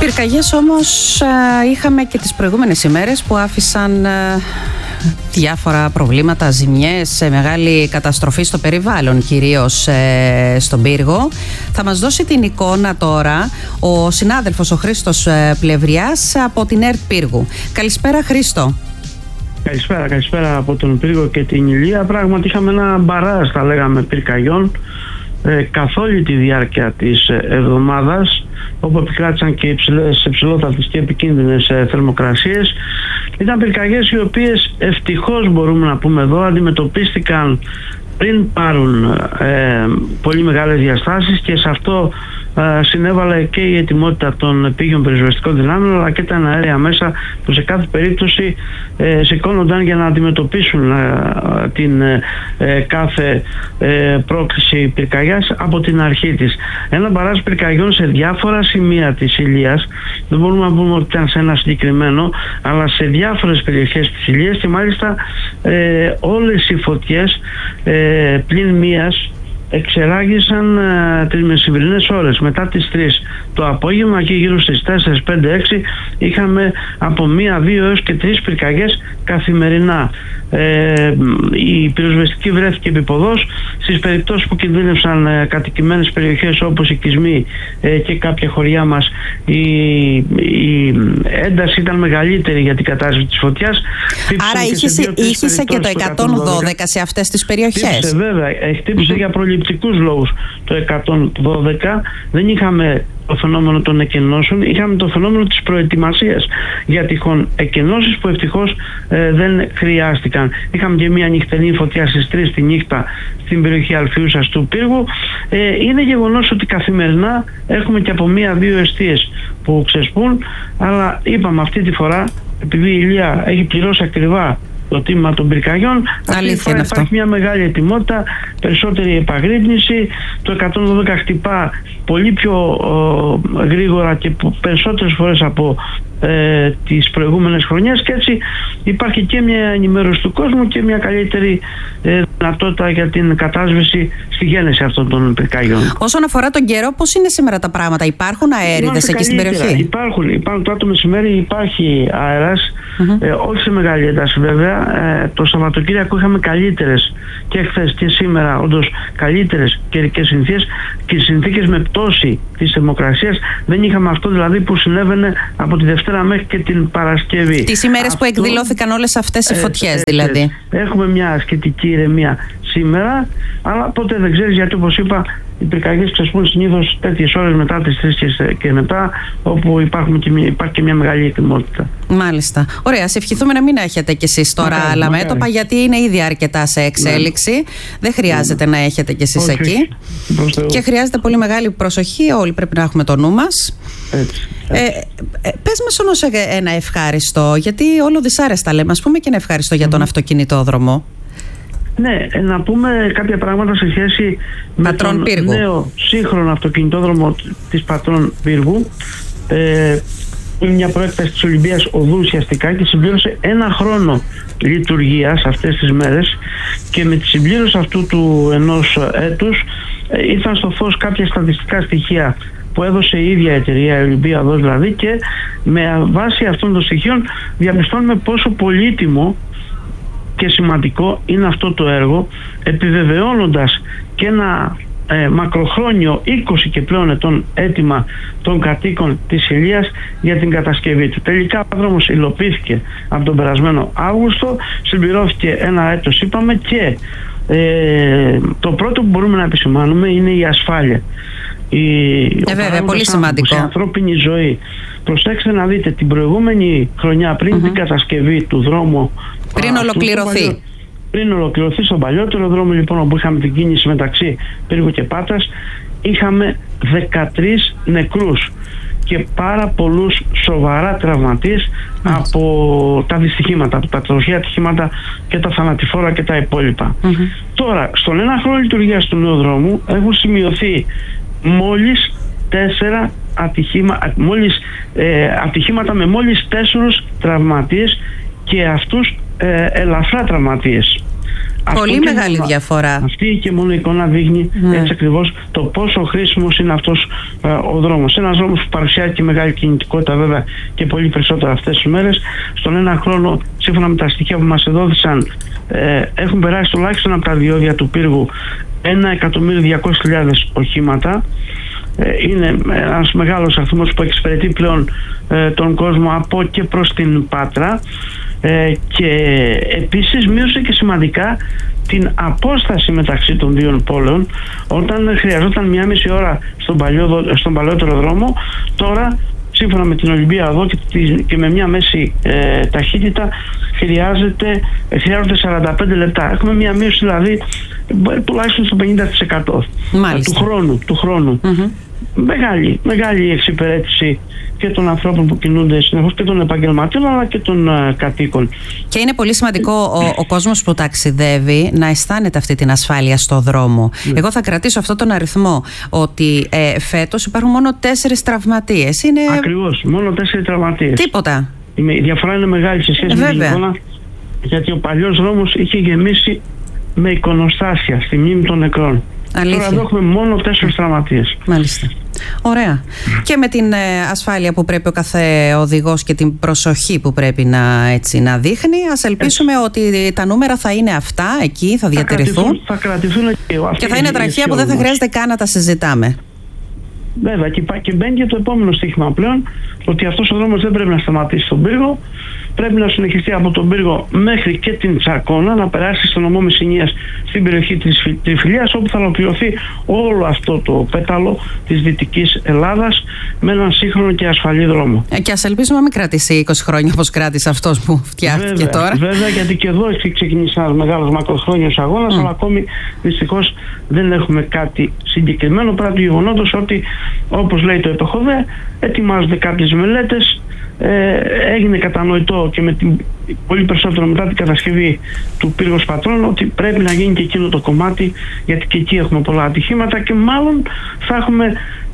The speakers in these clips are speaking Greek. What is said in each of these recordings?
Πυρκαγιές όμως είχαμε και τις προηγούμενες ημέρες που άφησαν διάφορα προβλήματα, ζημιές, μεγάλη καταστροφή στο περιβάλλον, κυρίως στον πύργο. Θα μας δώσει την εικόνα τώρα ο συνάδελφος ο Χρήστος Πλευριάς από την ΕΡΤ Πύργου. Καλησπέρα, Χρήστο. Καλησπέρα από τον πύργο και την Ηλία. Πράγματι είχαμε ένα μπαράζ, θα λέγαμε, πυρκαγιών καθ' όλη τη διάρκεια της εβδομάδας, όπου επικράτησαν και υψηλότατες και επικίνδυνες θερμοκρασίες. Ήταν πυρκαγιές οι οποίες ευτυχώς, μπορούμε να πούμε εδώ, αντιμετωπίστηκαν πριν πάρουν πολύ μεγάλες διαστάσεις, και σε αυτό συνέβαλε και η ετοιμότητα των επίγειων πυροσβεστικών δυνάμεων, αλλά και τα αέρια μέσα, που σε κάθε περίπτωση σηκώνονταν για να αντιμετωπίσουν την κάθε πρόκληση πυρκαγιάς από την αρχή της. Ένα μπαράζ πυρκαγιών σε διάφορα σημεία της Ηλίας, δεν μπορούμε να πούμε ότι ήταν σε ένα συγκεκριμένο, αλλά σε διάφορες περιοχές της Ηλίας, και μάλιστα όλες οι φωτιές πλην μίας εξεράγησαν τις μεσημβρινές ώρες. Μετά τις 3 το απόγευμα και γύρω στις 4, 5, 6 είχαμε από 1, 2 έως και 3 πυρκαγιές καθημερινά. Η πυροσβεστική βρέθηκε επίποδος στις περιπτώσεις που κινδύνευσαν κατοικημένες περιοχές όπως οι Κισμοί και κάποια χωριά μας. Η ένταση ήταν μεγαλύτερη για την κατάσταση της φωτιάς. Άρα ήχησε και το 112 σε αυτές τις περιοχές? Χτύπησε, βέβαια. Χτύπησε για προληπτικούς λόγους το 112. Δεν είχαμε το φαινόμενο των εκενώσεων, είχαμε το φαινόμενο της προετοιμασίας για τυχόν εκενώσεις, που ευτυχώς δεν χρειάστηκαν. Είχαμε και μια νυχτερινή φωτιά στις 3 τη νύχτα στην περιοχή Αλφιούσας του πύργου. Είναι γεγονός ότι καθημερινά έχουμε και από 1-2 εστίες που ξεσπούν, αλλά είπαμε αυτή τη φορά, επειδή η Ηλία έχει πληρώσει ακριβά το τίμημα των πυρκαγιών, υπάρχει μια μεγάλη ετοιμότητα, περισσότερη επαγρύπνηση. Το 112 χτυπά πολύ πιο γρήγορα και περισσότερες φορές από τις προηγούμενες χρονιές, και έτσι υπάρχει και μια ενημέρωση του κόσμου και μια καλύτερη δυνατότητα για την κατάσβεση στη γέννηση αυτών των πυρκαγιών. Όσον αφορά τον καιρό, πώς είναι σήμερα τα πράγματα? Υπάρχουν αέριδες εκεί στην περιοχή? Υπάρχουν. Τώρα το μεσημέρι υπάρχει αέρας, όχι σε μεγάλη ένταση βέβαια. Το Σαββατοκύριακο είχαμε καλύτερες, και χθες και σήμερα όντως καλύτερες καιρικές συνθήκες, και συνθήκες με πτώση της θερμοκρασίας. Δεν είχαμε αυτό δηλαδή που συνέβαινε από τη Δευτέρα μέχρι και την Παρασκευή. Τις ημέρες που εκδηλώθηκαν όλες αυτές οι φωτιές δηλαδή. Έχουμε μια ασκητική ηρεμία σήμερα, αλλά ποτέ δεν ξέρεις, γιατί όπως είπα, οι πυρκαγιές ξεσπούν συνήθως τέτοιες ώρες μετά τις 3 και μετά, όπου υπάρχει και μια μεγάλη ετοιμότητα. Μάλιστα. Ωραία, ας ευχηθούμε να μην έχετε κι εσείς τώρα άλλα μέτωπα, γιατί είναι ήδη αρκετά σε εξέλιξη. Ναι. Δεν χρειάζεται να έχετε κι εσείς εκεί. Και χρειάζεται πολύ μεγάλη προσοχή. Όλοι πρέπει να έχουμε το νου μας. Έτσι. Πες μας όμως ένα ευχάριστο, γιατί όλο δυσάρεστα λέμε, ας πούμε, και ένα ευχάριστο για τον αυτοκινητόδρομο. Ναι, να πούμε κάποια πράγματα σε σχέση με τον νέο σύγχρονο αυτοκινητόδρομο της Πατρών Πύργου. Είναι μια προέκταση της Ολυμπίας Οδού ουσιαστικά, και συμπλήρωσε 1 χρόνο λειτουργίας αυτές τις μέρες, και με τη συμπλήρωση αυτού του 1 έτους ήρθαν στο φως κάποια στατιστικά στοιχεία που έδωσε η ίδια εταιρεία, η Ολυμπία Οδός δηλαδή, και με βάση αυτών των στοιχείων διαπιστώνουμε πόσο πολύτιμο και σημαντικό είναι αυτό το έργο, επιβεβαιώνοντας και ένα μακροχρόνιο 20 και πλέον ετών αίτημα των κατοίκων της Ηλίας για την κατασκευή του. Τελικά ο δρόμος υλοποιήθηκε από τον περασμένο Αύγουστο, συμπληρώθηκε 1 έτος είπαμε, και το πρώτο που μπορούμε να επισημάνουμε είναι η ασφάλεια. Βέβαια, πολύ σημαντικό. Η ανθρώπινη ζωή. Προσέξτε να δείτε, την προηγούμενη χρονιά, πριν την κατασκευή του δρόμου, πριν ολοκληρωθεί στον παλιότερο δρόμο, λοιπόν, όπου είχαμε την κίνηση μεταξύ Πύργου και Πάτρας, είχαμε 13 νεκρούς και πάρα πολλούς σοβαρά τραυματίες από τα δυστυχήματα, από τα τροχαία ατυχήματα και τα θανατηφόρα και τα υπόλοιπα. Τώρα, στον 1 χρόνο λειτουργίας του νέου δρόμου έχουν σημειωθεί μόλις 4 ατυχήματα με μόλις 4 τραυματίες, και αυτούς ελαφρά τραυματίες. Πολύ μεγάλη διαφορά. Αυτή και μόνο η εικόνα δείχνει έτσι ακριβώς το πόσο χρήσιμος είναι αυτός ο δρόμος. Ένας δρόμος που παρουσιάζει και μεγάλη κινητικότητα βέβαια και πολύ περισσότερο αυτές τις μέρες. Στον ένα χρόνο, σύμφωνα με τα στοιχεία που μας εδόθησαν, έχουν περάσει τουλάχιστον από τα διόδια του πύργου 1.200.000 οχήματα. Είναι ένας μεγάλος αριθμός που εξυπηρετεί πλέον τον κόσμο από και προς την Πάτρα, και επίσης μείωσε και σημαντικά την απόσταση μεταξύ των δύο πόλεων. Όταν χρειαζόταν 1,5 ώρα στον παλαιότερο δρόμο, τώρα σύμφωνα με την Ολυμπία Οδό και με μια μέση ταχύτητα χρειάζονται 45 λεπτά. Έχουμε μια μείωση δηλαδή τουλάχιστον στο 50% του χρόνου. Μεγάλη εξυπηρέτηση και των ανθρώπων που κινούνται συνεχώς και των επαγγελματιών αλλά και των κατοίκων. Και είναι πολύ σημαντικό ο κόσμος που ταξιδεύει να αισθάνεται αυτή την ασφάλεια στο δρόμο. Εγώ θα κρατήσω αυτόν τον αριθμό, ότι φέτος υπάρχουν μόνο 4 τραυματίες. Ακριβώς, μόνο 4 τραυματίες. Τίποτα. Η διαφορά είναι μεγάλη σε σχέση με την εικόνα, γιατί ο παλιός δρόμος είχε γεμίσει με εικονοστάσια στη μνήμη των νεκρών. Αλήθεια. Τώρα εδώ έχουμε μόνο 4 τραυματίες. Μάλιστα. Ωραία. Και με την ασφάλεια που πρέπει ο κάθε οδηγός και την προσοχή που πρέπει να δείχνει, ας ελπίσουμε ότι τα νούμερα θα είναι αυτά, εκεί θα διατηρηθούν. Θα κρατηθούν και θα είναι τραχεία που δεν θα χρειάζεται καν να τα συζητάμε. Βέβαια, και μπαίνει και το επόμενο στοίχημα πλέον, ότι αυτός ο δρόμος δεν πρέπει να σταματήσει στον πύργο, πρέπει να συνεχιστεί από τον πύργο μέχρι και την Τσακώνα, να περάσει στο νομό Μεσσηνίας στην περιοχή της Τριφυλίας, όπου θα ολοκληρωθεί όλο αυτό το πέταλο της Δυτικής Ελλάδας με έναν σύγχρονο και ασφαλή δρόμο. Και ας ελπίσουμε να μην κρατήσει 20 χρόνια όπως κράτησε αυτός που φτιάχτηκε τώρα. Βέβαια, γιατί και εδώ έχει ξεκινήσει ένας μεγάλος μακροχρόνιος αγώνας, αλλά ακόμη δυστυχώς δεν έχουμε κάτι συγκεκριμένο, παρά του γεγονότος ότι, όπως λέει το ΕΠΕΧΟΔΕ, ετοιμάζονται κάποιες μελέτες. Έγινε κατανοητό και με πολύ περισσότερο μετά την κατασκευή του πύργου Πατρών ότι πρέπει να γίνει και εκείνο το κομμάτι, γιατί και εκεί έχουμε πολλά ατυχήματα και μάλλον θα έχουμε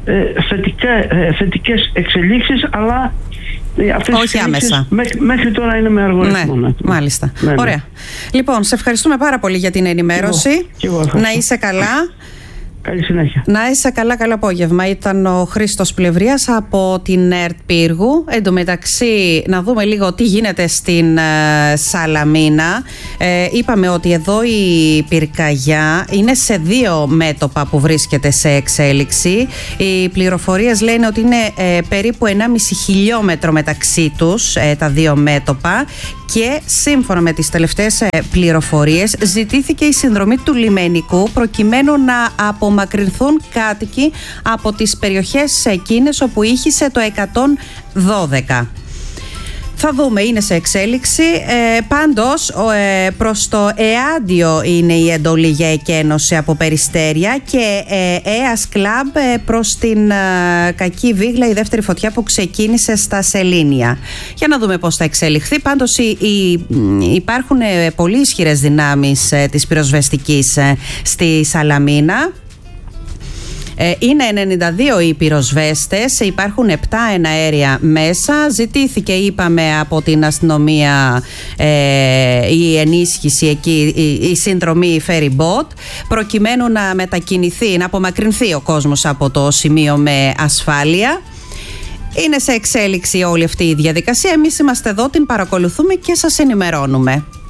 θετικές εξελίξεις, αλλά αυτές όχι άμεσα. Μέχρι τώρα είναι με αργό ρυθμό. Ναι, μάλιστα. Ναι. Ωραία. Λοιπόν, σε ευχαριστούμε πάρα πολύ για την ενημέρωση. Να είσαι καλά. Καλή συνέχεια. Να είσαι καλά, καλό απόγευμα. Ήταν ο Χρήστος Πλευρίας από την ΕΡΤ Πύργου. Εν τω μεταξύ, να δούμε λίγο τι γίνεται στην Σαλαμίνα. Είπαμε ότι εδώ η πυρκαγιά είναι σε 2 μέτωπα που βρίσκεται σε εξέλιξη. Οι πληροφορίες λένε ότι είναι περίπου 1,5 χιλιόμετρο μεταξύ τους τα 2 μέτωπα. Και σύμφωνα με τις τελευταίες πληροφορίες ζητήθηκε η συνδρομή του λιμενικού προκειμένου να απομακρυνθούν κάτοικοι από τις περιοχές εκείνες όπου ήχησε το 112. Θα δούμε, είναι σε εξέλιξη. Πάντως προς το Εάντιο είναι η εντολή για εκένωση από Περιστέρια και ΕΑΣ Κλαμπ προς την Κακή Βίγλα, η δεύτερη φωτιά που ξεκίνησε στα Σελήνια. Για να δούμε πώς θα εξελιχθεί. Πάντως υπάρχουν πολύ ισχυρές δυνάμεις της πυροσβεστικής στη Σαλαμίνα. Είναι 92 οι πυροσβέστες, υπάρχουν 7 εναέρια μέσα. Ζητήθηκε, είπαμε, από την αστυνομία η ενίσχυση εκεί, η συνδρομή ferry boat, προκειμένου να μετακινηθεί, να απομακρυνθεί ο κόσμος από το σημείο με ασφάλεια. Είναι σε εξέλιξη όλη αυτή η διαδικασία. Εμείς είμαστε εδώ, την παρακολουθούμε και σας ενημερώνουμε.